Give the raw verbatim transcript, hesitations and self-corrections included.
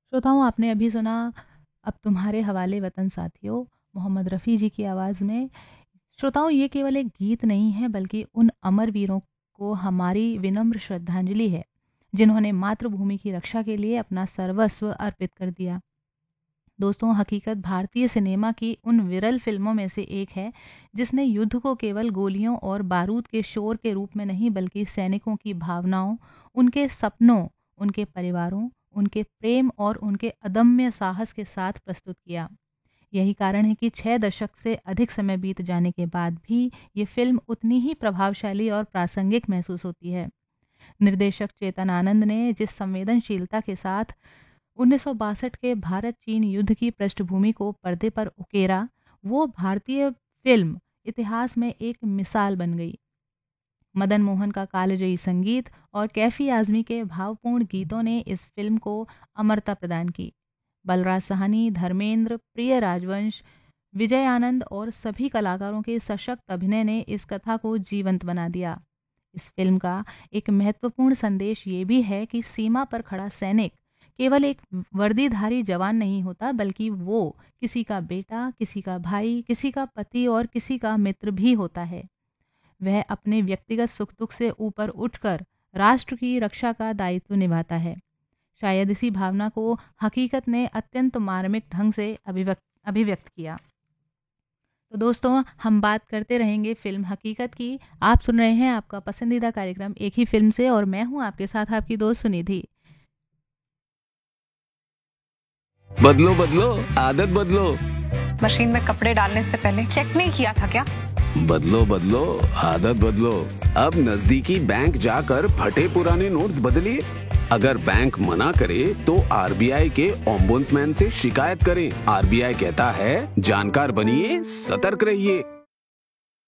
श्रोताओं, आपने अभी सुना अब तुम्हारे हवाले वतन साथियों, मोहम्मद रफ़ी जी की आवाज़ में। श्रोताओं, ये केवल एक गीत नहीं है बल्कि उन अमर वीरों को हमारी विनम्र श्रद्धांजलि है जिन्होंने मातृभूमि की रक्षा के लिए अपना सर्वस्व अर्पित कर दिया। दोस्तों, हकीकत भारतीय सिनेमा की उन विरल फिल्मों में से एक है जिसने युद्ध को केवल गोलियों और बारूद के शोर के रूप में नहीं बल्कि सैनिकों की भावनाओं, उनके सपनों, उनके परिवारों, उनके प्रेम और उनके अदम्य साहस के साथ प्रस्तुत किया। यही कारण है कि छह दशक से अधिक समय बीत जाने के बाद भी ये फिल्म उतनी ही प्रभावशाली और प्रासंगिक महसूस होती है। निर्देशक चेतन आनंद ने जिस संवेदनशीलता के साथ उन्नीस सौ बासठ के भारत चीन युद्ध की पृष्ठभूमि को पर्दे पर उकेरा, वो भारतीय फिल्म इतिहास में एक मिसाल बन गई। मदन मोहन का कालजयी संगीत और कैफी आजमी के भावपूर्ण गीतों ने इस फिल्म को अमरता प्रदान की। बलराज साहनी, धर्मेंद्र, प्रिय राजवंश, विजय आनंद और सभी कलाकारों के सशक्त अभिनय ने इस कथा को जीवंत बना दिया। इस फिल्म का एक महत्वपूर्ण संदेश ये भी है कि सीमा पर खड़ा सैनिक केवल एक वर्दीधारी जवान नहीं होता, बल्कि वो किसी का बेटा, किसी का भाई, किसी का पति और किसी का मित्र भी होता है। वह अपने व्यक्तिगत सुख दुख से ऊपर उठकर राष्ट्र की रक्षा का दायित्व निभाता है। शायद इसी भावना को हकीकत ने अत्यंत मार्मिक ढंग से अभिव्यक्त अभिव्यक्त किया। तो दोस्तों, हम बात करते रहेंगे फिल्म हकीकत की। आप सुन रहे हैं आपका पसंदीदा कार्यक्रम एक ही फिल्म से, और मैं हूं आपके साथ आपकी दोस्त सुनिधि। बदलो बदलो आदत बदलो। मशीन में कपड़े डालने से पहले चेक नहीं किया था क्या? बदलो बदलो आदत बदलो। अब नजदीकी बैंक जाकर फटे पुराने नोट्स बदलिए। अगर बैंक मना करे तो आरबीआई के ओम्बुड्समैन से शिकायत करें। आरबीआई कहता है, जानकार बनिए, सतर्क रहिए।